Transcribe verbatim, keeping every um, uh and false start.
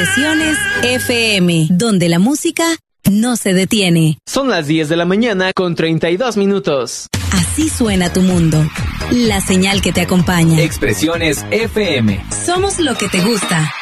Expresiones F M, donde la música no se detiene. Son las diez de la mañana con treinta y dos minutos. Así suena tu mundo. La señal que te acompaña. Expresiones F M. Somos lo que te gusta.